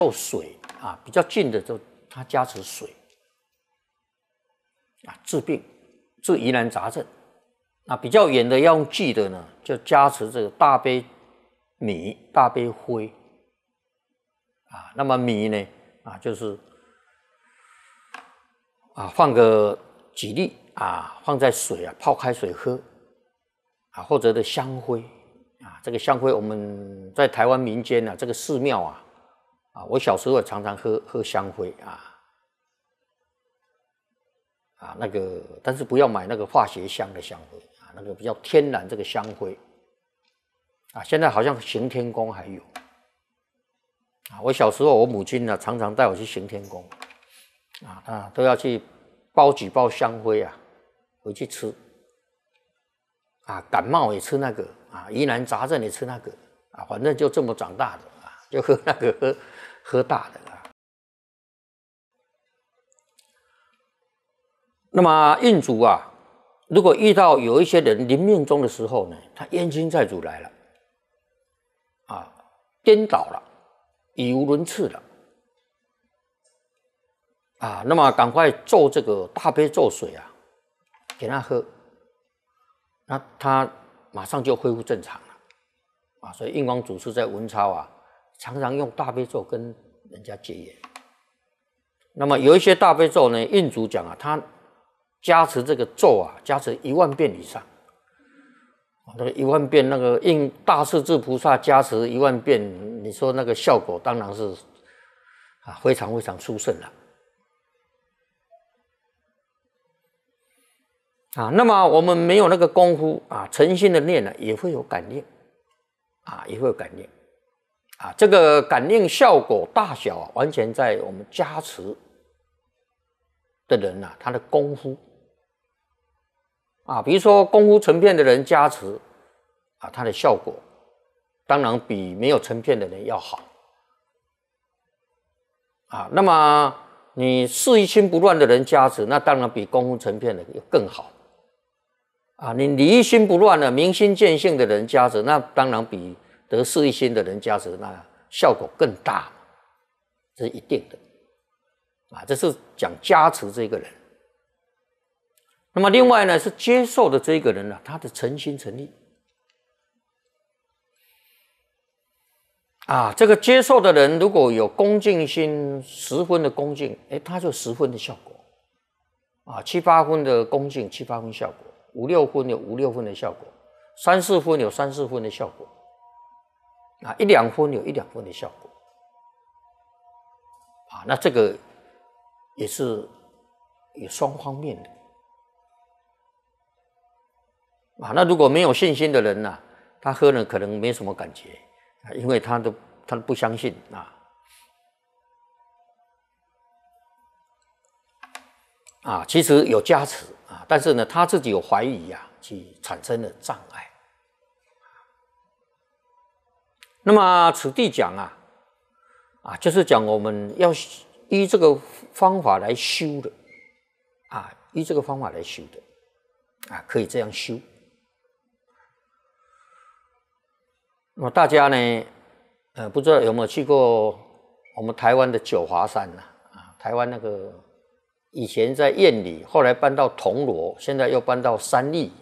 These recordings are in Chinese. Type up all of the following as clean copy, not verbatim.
受水啊，比较近的就它加持水啊，治病治疑难杂症。那比较远的要用忌的呢，就加持这个大杯米、大杯灰啊。那么米呢啊，就是啊放个几粒啊，放在水啊，泡开水喝啊，或者的香灰啊，这个香灰我们在台湾民间啊，这个寺庙啊，我小时候也常常喝香灰那个，但是不要买那个化学香的香灰啊，那个比较天然这个香灰啊，现在好像行天宫还有啊。我小时候我母亲呢常常带我去行天宫啊，都要去包几包香灰啊回去吃啊，感冒也吃那个啊，疑难杂症也吃那个啊，反正就这么长大的啊，就喝那个喝大的。那么印主啊，如果遇到有一些人临命终的时候呢，他冤亲债主来了，颠倒了，语无伦次了，那么赶快做这个大悲咒水啊，给他喝，那他马上就恢复正常了所以印光祖师在文钞啊，常常用大悲咒跟人家结缘。那么有一些大悲咒呢，印主讲他加持这个咒加持10000遍以上，那个10000遍，那个应大势至菩萨加持10000遍，你说那个效果当然是非常非常殊胜了那么我们没有那个功夫诚心的念呢，也会有感应也会有感应这个感应效果大小完全在我们加持的人他的功夫比如说功夫成片的人加持它的效果当然比没有成片的人要好那么你事一心不乱的人加持，那当然比功夫成片的更好你理一心不乱的明心见性的人加持，那当然比得事一心的人加持，那效果更大，这是一定的这是讲加持这个人。那么另外呢，是接受的这个人他的诚心诚意这个接受的人如果有恭敬心，10分的恭敬，他就10分的效果7、8分的恭敬，7、8分效果，5、6分有5、6分的效果，3、4分有3、4分的效果1、2分有1、2分的效果那这个也是有双方面的那如果没有信心的人他喝了可能没什么感觉因为他都不相信其实有加持但是呢他自己有怀疑去产生了障碍。那么此地讲就是讲我们要依这个方法来修的依这个方法来修的可以这样修。那么大家呢不知道有没有去过我们台湾的九华山台湾那个以前在燕里，后来搬到铜锣，现在又搬到三立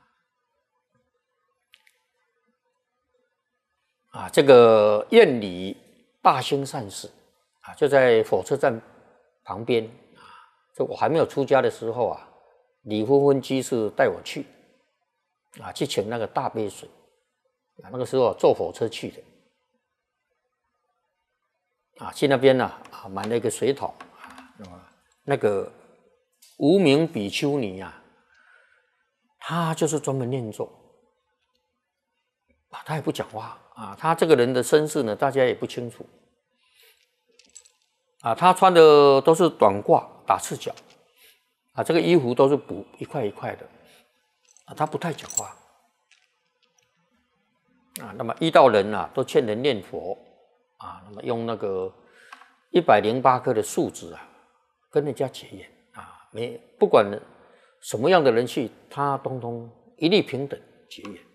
这个燕里大兴善寺就在火车站旁边就我还没有出家的时候李芬芬居士带我去去请那个大杯水那个时候坐火车去的去那边买了一个水桶那个无名比丘尼他就是专门念咒他也不讲话他这个人的身世呢大家也不清楚他穿的都是短褂打赤脚这个衣服都是补一块一块的他不太讲话那么遇到人都劝人念佛那么用那个108颗的树脂跟人家结缘不管什么样的人去他通通一律平等结缘